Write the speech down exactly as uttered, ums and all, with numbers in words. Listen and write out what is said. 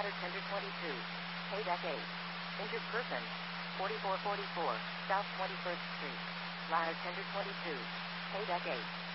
Ladder tender twenty-two. Pay deck eight. Injured person. forty-four forty-four, South twenty-first Street. Ladder tender twenty-two. Pay deck eight.